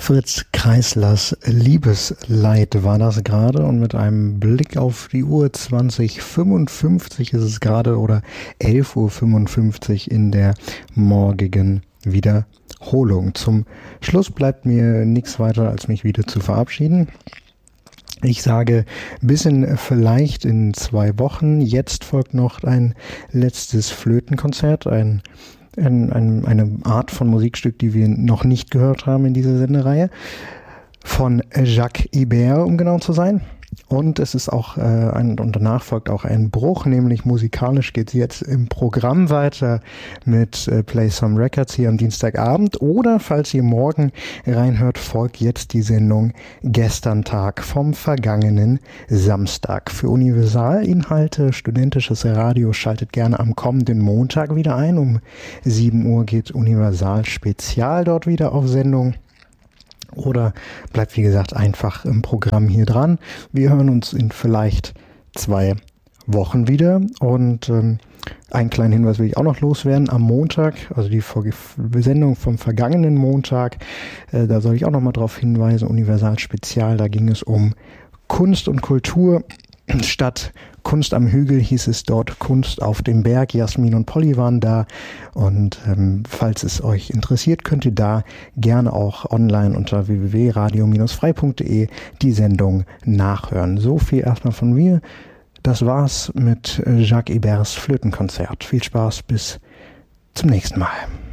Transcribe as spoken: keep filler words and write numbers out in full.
Fritz Kreislers Liebesleid war das gerade, und mit einem Blick auf die Uhr zwanzig fünfundfünfzig ist es gerade, oder elf Uhr fünfundfünfzig in der morgigen Wiederholung. Zum Schluss bleibt mir nichts weiter, als mich wieder zu verabschieden. Ich sage bis in vielleicht in zwei Wochen. Jetzt folgt noch ein letztes Flötenkonzert, ein, ein, ein eine Art von Musikstück, die wir noch nicht gehört haben in dieser Sendereihe, von Jacques Ibert, um genau zu sein. Und es ist auch, äh, ein, und danach folgt auch ein Bruch, nämlich musikalisch geht es jetzt im Programm weiter mit äh, Play Some Records hier am Dienstagabend. Oder, falls ihr morgen reinhört, folgt jetzt die Sendung Gestern Tag vom vergangenen Samstag. Für Universalinhalte, studentisches Radio, schaltet gerne am kommenden Montag wieder ein. Um sieben Uhr geht Universal Spezial dort wieder auf Sendung. Oder bleibt, wie gesagt, einfach im Programm hier dran. Wir hören uns in vielleicht zwei Wochen wieder. Und ähm, einen kleinen Hinweis will ich auch noch loswerden. Am Montag, also die Sendung vom vergangenen Montag, äh, da soll ich auch noch mal drauf hinweisen, Universal Spezial, da ging es um Kunst und Kultur. Statt Kunst am Hügel hieß es dort Kunst auf dem Berg. Jasmin und Polly waren da, und ähm, falls es euch interessiert, könnt ihr da gerne auch online unter w w w punkt radio Bindestrich frei punkt de die Sendung nachhören. So viel erstmal von mir. Das war's mit Jacques Iberts Flötenkonzert. Viel Spaß, bis zum nächsten Mal.